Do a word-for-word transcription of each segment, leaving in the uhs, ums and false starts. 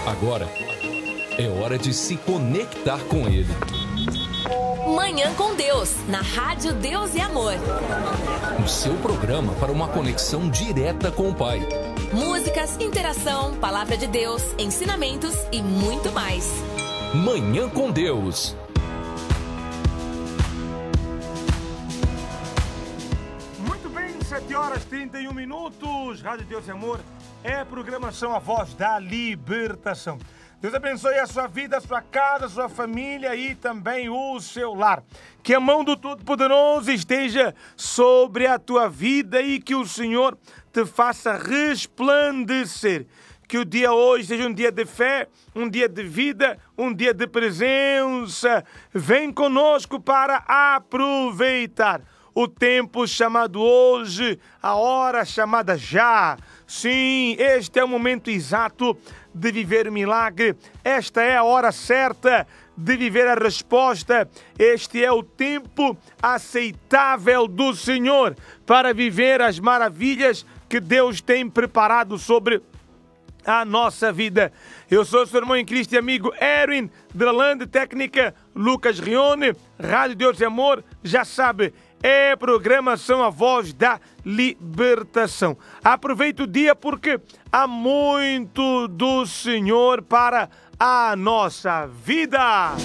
Agora é hora de se conectar com Ele. Manhã com Deus, na Rádio Deus e Amor. O seu programa para uma conexão direta com o Pai. Músicas, interação, palavra de Deus, ensinamentos e muito mais. Manhã com Deus. Muito bem, sete horas e trinta e um minutos. Rádio Deus e Amor é a programação A Voz da Libertação. Deus abençoe a sua vida, a sua casa, a sua família e também o seu lar. Que a mão do Todo-Poderoso esteja sobre a tua vida e que o Senhor te faça resplandecer. Que o dia hoje seja um dia de fé, um dia de vida, um dia de presença. Vem conosco para aproveitar o tempo chamado hoje, a hora chamada já. Sim, este é o momento exato de viver o milagre. Esta é a hora certa de viver a resposta. Este é o tempo aceitável do Senhor para viver as maravilhas que Deus tem preparado sobre a nossa vida. Eu sou o seu irmão em Cristo e amigo Erwin, da Land Técnica Lucas Rione, Rádio Deus e Amor, já sabe, é programação A Voz da Libertação. Aproveita o dia porque há muito do Senhor para a nossa vida.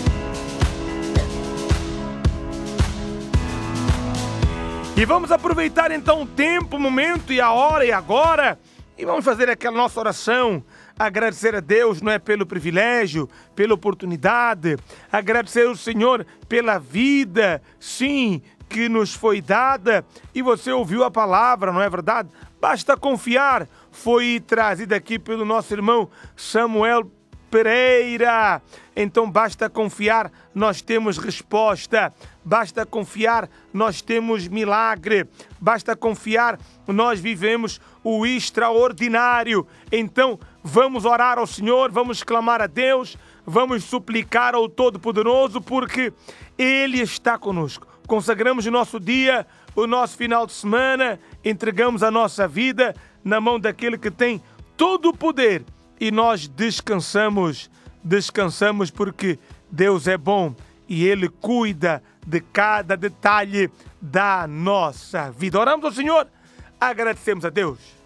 E vamos aproveitar então o tempo, o momento e a hora e agora. E vamos fazer aquela nossa oração, agradecer a Deus, não é pelo privilégio, pela oportunidade, agradecer ao Senhor pela vida, sim, que nos foi dada. E você ouviu a palavra, não é verdade? Basta confiar, foi trazida aqui pelo nosso irmão Samuel Pereira. Então basta confiar, nós temos resposta. Basta confiar, nós temos milagre. Basta confiar, nós vivemos o extraordinário. Então vamos orar ao Senhor, vamos clamar a Deus, vamos suplicar ao Todo-Poderoso, porque Ele está conosco. Consagramos o nosso dia, o nosso final de semana, entregamos a nossa vida na mão daquele que tem todo o poder. E nós descansamos, descansamos porque Deus é bom e Ele cuida de cada detalhe da nossa vida. Oramos ao Senhor, agradecemos a Deus.